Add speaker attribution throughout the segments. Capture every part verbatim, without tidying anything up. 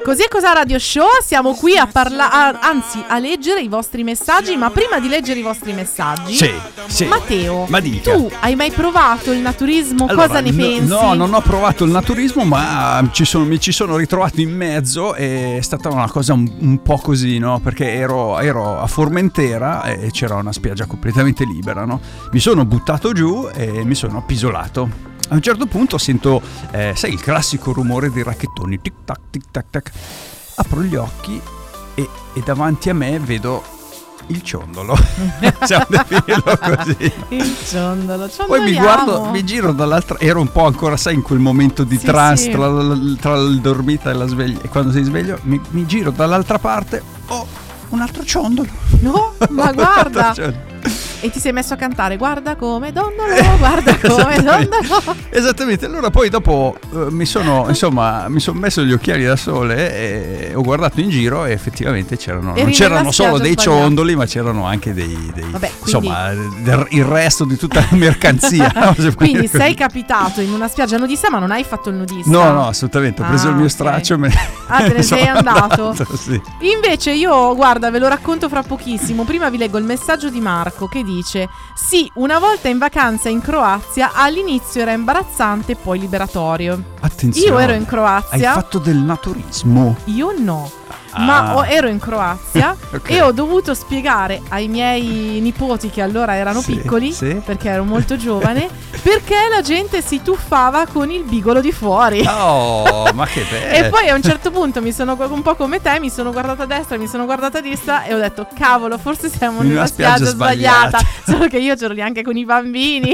Speaker 1: Così è Cosa Radio Show, siamo qui a parlare, anzi a leggere i vostri messaggi, ma prima di leggere i vostri messaggi,
Speaker 2: sì, sì.
Speaker 1: Matteo,
Speaker 2: ma dica.
Speaker 1: Tu hai mai provato il naturismo? Allora, cosa ne
Speaker 2: no,
Speaker 1: pensi?
Speaker 2: No, non ho provato il naturismo, ma ci sono, mi ci sono ritrovato in mezzo e è stata una cosa un, un po' così, no? Perché ero, ero a Formentera e c'era una spiaggia completamente libera, no? Mi sono buttato giù e mi sono appisolato. A un certo punto sento, eh, sai, il classico rumore dei racchettoni, tic tac, tic tac tac. Apro gli occhi e, e davanti a me vedo il ciondolo. Possiamo definirlo così.
Speaker 1: Il ciondolo,
Speaker 2: Poi mi guardo, mi giro dall'altra, ero un po' ancora, sai, in quel momento di sì, trance sì. Tra, tra il dormita e la sveglia. E quando sei sveglio mi, mi giro dall'altra parte, oh, un altro ciondolo.
Speaker 1: No, ma guarda. E ti sei messo a cantare guarda come dondolo, guarda come dondolo.
Speaker 2: Esattamente. Allora poi dopo uh, mi sono insomma mi sono messo gli occhiali da sole e ho guardato in giro e effettivamente c'erano Eri non c'erano solo dei sbagliato. ciondoli, ma c'erano anche dei, dei Vabbè, quindi, insomma del, il resto di tutta la mercanzia. No?
Speaker 1: Quindi sei capitato in una spiaggia nudista ma non hai fatto il nudista?
Speaker 2: No, no, assolutamente. Ho preso ah, il mio okay. straccio e me
Speaker 1: Ah, te ne sei andato?
Speaker 2: andato sì.
Speaker 1: Invece io, guarda, ve lo racconto fra pochissimo. Prima vi leggo il messaggio di Marco che dice: sì, una volta in vacanza in Croazia all'inizio era imbarazzante, poi liberatorio.
Speaker 2: Attenzione.
Speaker 1: Io ero in Croazia.
Speaker 2: Hai fatto del naturismo?
Speaker 1: Io no. Ah. Ma ho, ero in Croazia okay. e ho dovuto spiegare ai miei nipoti, che allora erano sì, piccoli, sì. perché ero molto giovane, perché la gente si tuffava con il bigolo di fuori.
Speaker 2: Oh, ma che bello!
Speaker 1: E poi a un certo punto mi sono un po' come te, mi sono guardata a destra, mi sono guardata a destra e ho detto cavolo, forse siamo in una spiaggia, spiaggia sbagliata. sbagliata. Solo che io c'ero lì anche con i bambini.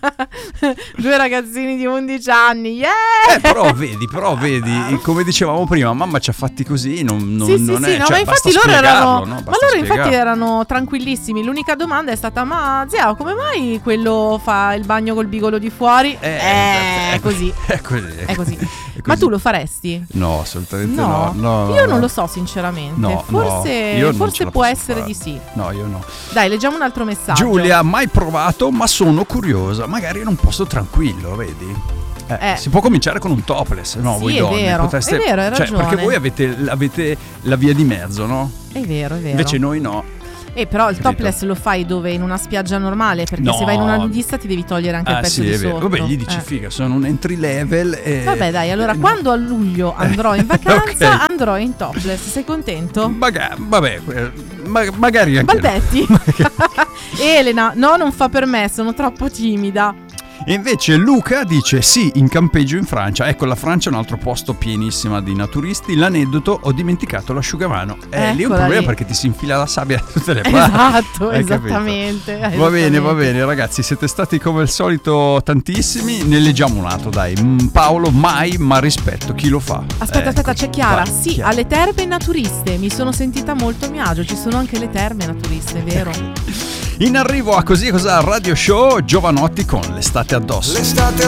Speaker 1: Due ragazzini di undici anni. Yeah!
Speaker 2: Eh, però vedi, però vedi, come dicevamo prima, mamma ci ha fatti così, non Non,
Speaker 1: sì, sì,
Speaker 2: non
Speaker 1: sì,
Speaker 2: è,
Speaker 1: no,
Speaker 2: cioè,
Speaker 1: ma infatti loro erano,
Speaker 2: no?
Speaker 1: ma loro spiegarlo. infatti erano tranquillissimi. L'unica domanda è stata: ma zia, come mai quello fa il bagno col bigolo di fuori?
Speaker 2: Eh,
Speaker 1: eh è, così.
Speaker 2: è così.
Speaker 1: È così. È così. Ma tu lo faresti?
Speaker 2: No, assolutamente
Speaker 1: no.
Speaker 2: no. no
Speaker 1: io
Speaker 2: no.
Speaker 1: non lo so sinceramente.
Speaker 2: No,
Speaker 1: forse
Speaker 2: no,
Speaker 1: forse può essere
Speaker 2: fare.
Speaker 1: di sì.
Speaker 2: No, io no.
Speaker 1: Dai, leggiamo un altro messaggio.
Speaker 2: Giulia, mai provato, ma sono curiosa. Magari in un posto tranquillo, vedi? Eh, eh. Si può cominciare con un topless, no?
Speaker 1: Sì,
Speaker 2: voi
Speaker 1: è
Speaker 2: donne
Speaker 1: vero,
Speaker 2: potreste,
Speaker 1: è vero, hai
Speaker 2: cioè,
Speaker 1: ragione.
Speaker 2: perché voi avete, avete la via di mezzo, no?
Speaker 1: È vero, è vero.
Speaker 2: Invece noi no.
Speaker 1: Eh, però il Capito? topless lo fai dove? In una spiaggia normale? Perché no. se vai in una nudista ti devi togliere anche
Speaker 2: ah,
Speaker 1: il pezzo
Speaker 2: sì,
Speaker 1: di
Speaker 2: è vero.
Speaker 1: sotto.
Speaker 2: Vabbè, gli dici
Speaker 1: eh.
Speaker 2: figa, sono un entry level e...
Speaker 1: Vabbè dai, allora
Speaker 2: eh,
Speaker 1: quando
Speaker 2: no.
Speaker 1: a luglio andrò in vacanza
Speaker 2: okay.
Speaker 1: andrò in topless. Sei contento?
Speaker 2: Maga- vabbè, ma- magari anche
Speaker 1: Balbetti.
Speaker 2: no.
Speaker 1: Elena, no, non fa per me, sono troppo timida.
Speaker 2: E invece Luca dice sì, in campeggio in Francia. Ecco, la Francia è un altro posto pienissima di naturisti. L'aneddoto, ho dimenticato l'asciugamano. Eh, lì è un problema lì. Perché ti si infila la sabbia da tutte le parti.
Speaker 1: Esatto, esattamente, esattamente.
Speaker 2: Va bene, va bene ragazzi, siete stati come al solito tantissimi. Ne leggiamo un altro, dai. Paolo, mai, ma rispetto chi lo fa.
Speaker 1: Aspetta,
Speaker 2: ecco.
Speaker 1: aspetta, c'è Chiara.
Speaker 2: Vai,
Speaker 1: sì,
Speaker 2: Chiara.
Speaker 1: Alle terme naturiste mi sono sentita molto a mio agio. Ci sono anche le terme naturiste, vero?
Speaker 2: In arrivo a Così Cos'ha Radio Show, Giovanotti con l'estate addosso.
Speaker 3: L'estate